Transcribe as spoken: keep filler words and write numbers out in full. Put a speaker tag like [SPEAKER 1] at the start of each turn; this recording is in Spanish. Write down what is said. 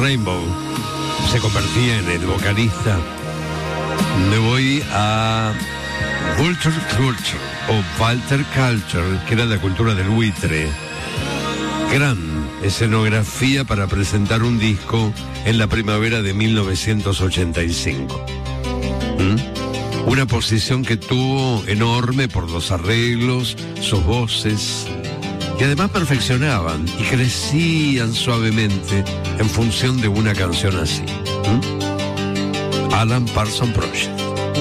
[SPEAKER 1] Rainbow se convertía en el vocalista, me voy a Vulture Culture o Walter Culture, que era la cultura del buitre. Gran escenografía para presentar un disco en la primavera de mil novecientos ochenta y cinco. ¿Mm? Una posición que tuvo enorme por los arreglos, sus voces, que además perfeccionaban y crecían suavemente en función de una canción así. ¿Mm? Alan Parsons Project.